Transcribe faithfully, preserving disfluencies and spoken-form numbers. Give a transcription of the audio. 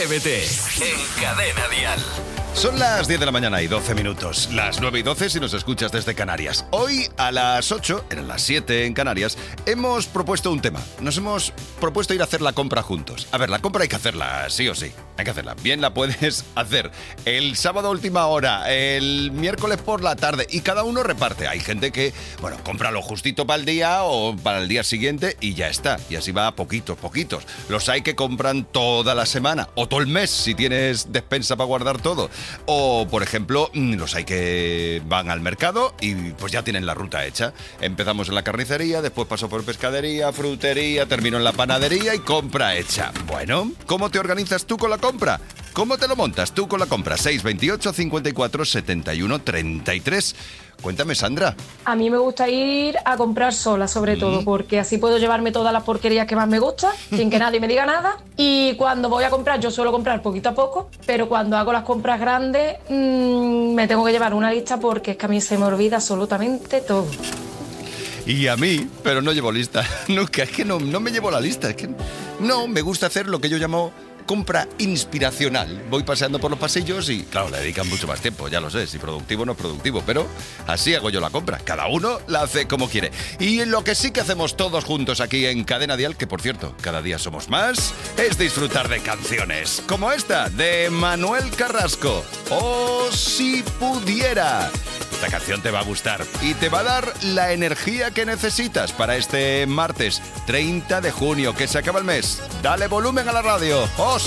Atrévete en Cadena Dial. Son las diez de la mañana y doce minutos, las nueve y doce si nos escuchas desde Canarias. Hoy a las ocho, en las siete en Canarias, hemos propuesto un tema. Nos hemos propuesto ir a hacer la compra juntos. A ver, la compra hay que hacerla, sí o sí. Hay que hacerla. Bien la puedes hacer el sábado a última hora, el miércoles por la tarde, y cada uno reparte. Hay gente que, bueno, compra lo justito para el día o para el día siguiente y ya está. Y así va a poquitos, poquitos. Los hay que compran toda la semana o todo el mes si tienes despensa para guardar todo. O, por ejemplo, los hay que van al mercado y pues ya tienen la ruta hecha. Empezamos en la carnicería, después paso por pescadería, frutería, termino en la panadería y compra hecha. Bueno, ¿cómo te organizas tú con la compra? ¿Cómo te lo montas tú con la compra? seis veintiocho, cincuenta y cuatro, setenta y uno, treinta y tres. Cuéntame, Sandra. A mí me gusta ir a comprar sola, sobre mm. todo, porque así puedo llevarme todas las porquerías que más me gustan, sin que nadie me diga nada. Y cuando voy a comprar, yo suelo comprar poquito a poco, pero cuando hago las compras grandes, mmm, me tengo que llevar una lista porque es que a mí se me olvida absolutamente todo. Y a mí, pero no llevo lista. Nunca, es que no, no me llevo la lista. Es que no, me gusta hacer lo que yo llamo compra inspiracional. Voy paseando por los pasillos y, claro, le dedican mucho más tiempo, ya lo sé, si productivo no es productivo, pero así hago yo la compra. Cada uno la hace como quiere. Y lo que sí que hacemos todos juntos aquí en Cadena Dial, que por cierto, cada día somos más, es disfrutar de canciones como esta, de Manuel Carrasco. ¡Oh, si pudiera! Esta canción te va a gustar y te va a dar la energía que necesitas para este martes treinta de junio, que se acaba el mes. Dale volumen a la radio. ¡Oh,